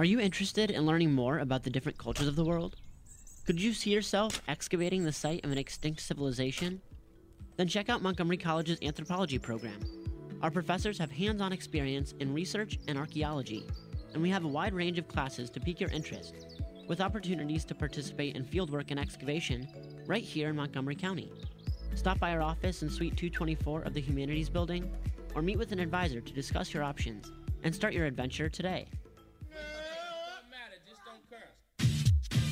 Are you interested in learning more about the different cultures of the world? Could you see yourself excavating the site of an extinct civilization? Then check out Montgomery College's anthropology program. Our professors have hands-on experience in research and archaeology, and we have a wide range of classes to pique your interest, with opportunities to participate in fieldwork and excavation right here in Montgomery County. Stop by our office in Suite 224 of the Humanities Building, or meet with an advisor to discuss your options and start your adventure today.